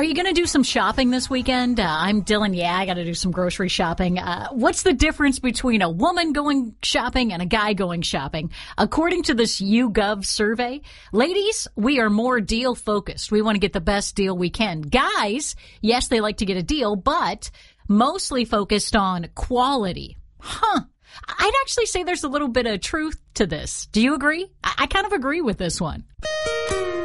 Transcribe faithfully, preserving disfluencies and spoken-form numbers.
you going to do some shopping this weekend? Uh, I'm Dylan. Yeah, I got to do some grocery shopping. Uh, what's the difference between a woman going shopping and a guy going shopping? According to this YouGov survey, ladies, we are more deal focused. We want to get the best deal we can. Guys, yes, they like to get a deal, but mostly focused on quality. Huh. I'd actually say there's a little bit of truth to this. Do you agree? I, I kind of agree with this one.